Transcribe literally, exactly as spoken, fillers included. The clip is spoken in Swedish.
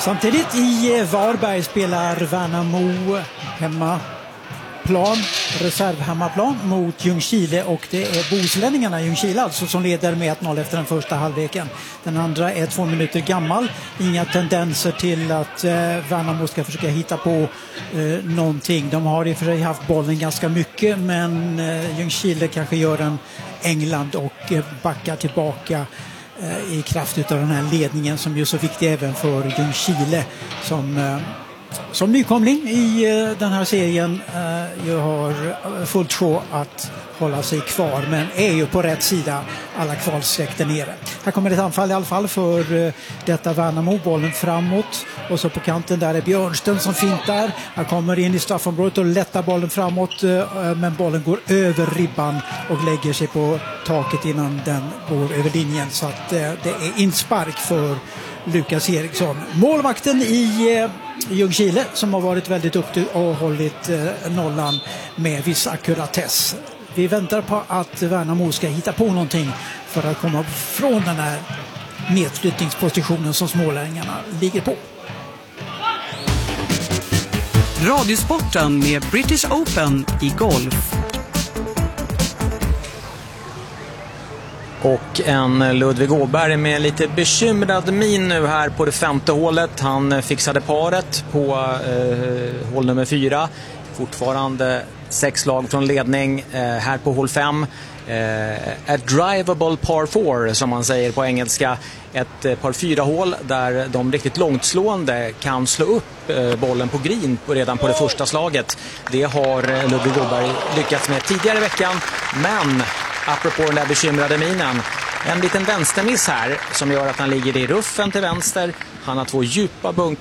Samtidigt i Varberg spelar Värnamo hemma plan, reservhemmaplan mot Ljungskile, och det är bohuslänningarna Ljungskile alltså som leder med ett noll efter den första halvleken. Den andra är två minuter gammal. Inga tendenser till att eh, Värnamo ska försöka hitta på eh, någonting. De har i och för sig haft bollen ganska mycket, men eh, Ljungskile kanske gör en England och eh, backar tillbaka eh, i kraft av den här ledningen som är så viktig även för Ljungskile som eh, Som nykomling i den här serien eh, jag har fullt sjå att hålla sig kvar, men är ju på rätt sida alla kvalstreck där nere. Här kommer ett anfall i alla fall för eh, detta Värnamo, bollen framåt, och så på kanten där är Björnsten som fintar. Han kommer in i straffområdet och lättar bollen framåt, eh, men bollen går över ribban och lägger sig på taket innan den går över linjen, så att eh, det är inspark för Lukas Eriksson. Målvakten i eh, Ljungskile som har varit väldigt duktig och hållit eh, nollan med viss ackuratess. Vi väntar på att Värnamo ska hitta på någonting för att komma från den här nedflyttningspositionen som smålänningarna ligger på. Radiosporten med British Open i golf. Och en Ludvig Åberg med lite bekymrad min nu här på det femte hålet. Han fixade paret på eh, hål nummer fyra. Fortfarande sex slag från ledning eh, här på hål fem. Eh, a drivable par four som man säger på engelska. Ett eh, par fyra hål där de riktigt långtslående kan slå upp eh, bollen på green på, redan på det första slaget. Det har eh, Ludvig Åberg lyckats med tidigare i veckan, men apropå den där bekymrade minen, en liten vänstermiss här som gör att han ligger i ruffen till vänster. Han har två djupa bunkrar